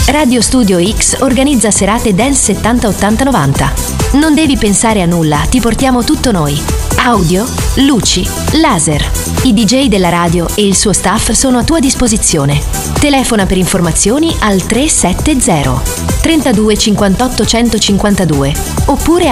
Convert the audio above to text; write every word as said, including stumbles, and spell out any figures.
Radio Studio X organizza serate Dance settanta ottanta novanta. Non devi pensare a nulla, ti portiamo tutto noi. Audio, luci, laser. I D J della radio e il suo staff sono a tua disposizione. Telefona per informazioni al tre sette zero trentadue cinquantotto centocinquantadue oppure